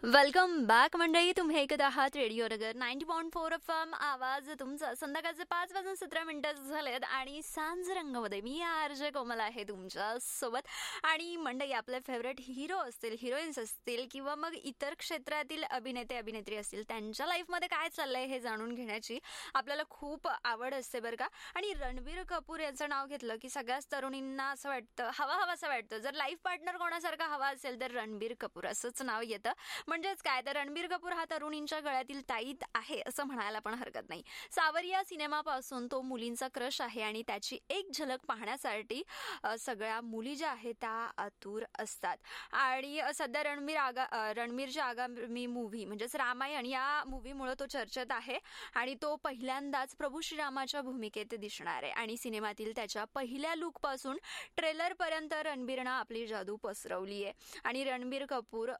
Welcome back मंडळी. तुम्ही ऐकत आहात रेडिओ नगर 90.4 FM. आवाज तुमचा. संध्याकाळचे 5:17 झालेत आणि सांज रंगामध्ये मी आरजे कोमल आहे तुमच्या सोबत. आणि मंडळी, आपले फेवरेट हिरो असतील, हिरोईन्स असतील किंवा मग इतर क्षेत्रातील अभिनेते अभिनेत्री असतील, त्यांच्या लाईफमध्ये काय चाललंय हे जाणून घेण्याची आपल्याला खूप आवड असते बरं का. आणि रणबीर कपूर यांचं नाव घेतलं की सगळ्याच तरुणींना असं वाटतं, हवाहवासा वाटतं. जर लाईफ पार्टनर कोणासारखा हवा असेल तर रणबीर कपूर असंच नाव येतं. म्हणजेच काय, तर रणबीर कपूर हा तरुणींच्या गळ्यातील ताईत आहे असं म्हणायला पण हरकत नाही. सावरिया सिनेमापासून तो मुलींचा क्रश आहे आणि त्याची एक झलक पाहण्यासाठी सगळ्या मुली ज्या आहेत त्या आतुर असतात. आणि सध्या रणबीरची आगामी मूव्ही म्हणजेच रामायण या मूव्हीमुळे तो चर्चेत आहे. आणि तो पहिल्यांदाच प्रभू श्रीरामाच्या भूमिकेत दिसणार आहे. आणि सिनेमातील त्याच्या पहिल्या लुकपासून ट्रेलरपर्यंत रणबीरनं आपली जादू पसरवली आहे. आणि रणबीर कपूर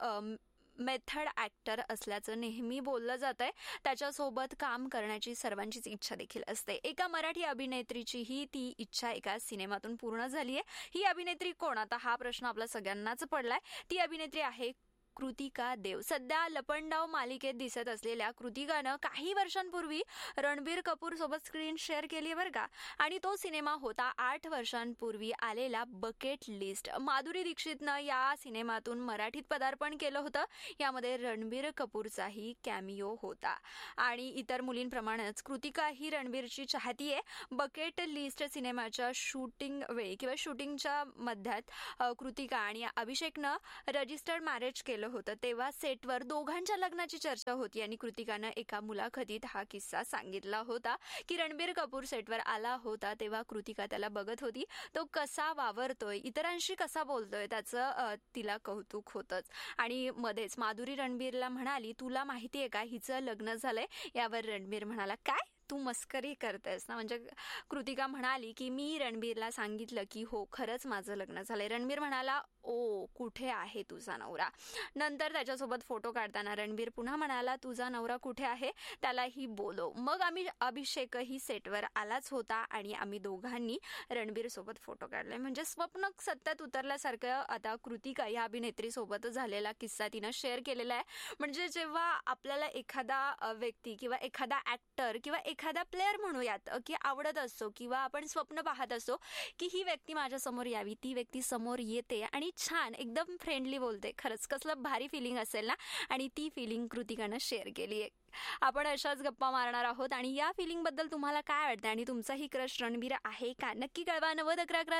मेथड ॲक्टर असल्याचं नेहमी बोललं जात आहे. त्याच्यासोबत काम करण्याची सर्वांचीच इच्छा देखील असते. एका मराठी अभिनेत्रीचीही ती इच्छा एका सिनेमातून पूर्ण झाली आहे. ही अभिनेत्री कोण? आता हा प्रश्न आपल्या सगळ्यांनाच पडलाय. ती अभिनेत्री आहे कृतिका देव. सध्या लपंडाव मालिकेत दिसत असलेल्या कृतिकानं काही वर्षांपूर्वी रणबीर कपूर सोबत स्क्रीन शेअर केली बरं का. आणि तो सिनेमा होता 8 वर्षांपूर्वी आलेला बकेट लिस्ट. माधुरी दीक्षितनं या सिनेमातून मराठीत पदार्पण केलं होतं. यामध्ये रणबीर कपूरचाही कॅमिओ होता. आणि इतर मुलींप्रमाणेच कृतिका ही रणबीरची चाहती आहे. बकेट लिस्ट सिनेमाच्या शूटिंग वेळी किंवा शूटिंगच्या मध्यात कृतिका आणि अभिषेकनं रजिस्टर्ड मॅरेज केलं होतं. तेव्हा सेटवर दोघांच्या लग्नाची चर्चा होती आणि कृतिकानं एका मुलाखतीत हा किस्सा सांगितला होता की रणबीर कपूर सेटवर आला होता तेव्हा कृतिका त्याला बघत होती. तो कसा वावरतोय, इतरांशी कसा बोलतोय, त्याचं तिला कौतुक होतंच. आणि मध्येच माधुरी रणबीरला म्हणाली, तुला माहितीये का हिचं लग्न झालंय? यावर रणबीर म्हणाला, काय तू मस्करी करतेस ना? म्हणजे कृतिका म्हणाली की मी रणबीरला सांगितलं की हो, खरंच माझं लग्न झालंय. रणबीर म्हणाला, ओ कुठे आहे तुझा नवरा? नंतर त्याच्यासोबत फोटो काढताना रणबीर पुन्हा म्हणाला, तुझा नवरा कुठे आहे, त्यालाही बोलव. मग अभिषेकही सेटवर आलाच होता आणि आम्ही दोघांनी रणबीर सोबत फोटो काढले. म्हणजे स्वप्न सत्यात उतरल्यासारखं आता कृतिका या अभिनेत्री सोबत झालेला किस्सा तिनं शेअर केलेला आहे. म्हणजे जेव्हा आपल्याला एखादा व्यक्ती किंवा एखादा ऍक्टर किंवा एखादा प्लेअर म्हणूयात की आवडत असतो किंवा आपण स्वप्न पाहत असतो की ही व्यक्ती माझ्या समोर यावी, ती व्यक्ती समोर येते आणि छान एकदम फ्रेंडली बोलते. खरंच कसलं भारी फिलिंग असेल ना. आणि ती फिलिंग कृतिकानं शेअर केली आहे. आपण अशाच गप्पा मारणार आहोत. आणि या फिलिंग बद्दल तुम्हाला काय वाटतं आणि तुमचाही क्रश रणबीर आहे का? नक्की कळवा.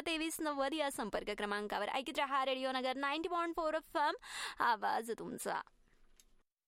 9011112390 या संपर्क क्रमांकावर. ऐकत रहा रेडिओ नगर 90.4 FM. आवाज तुमचा.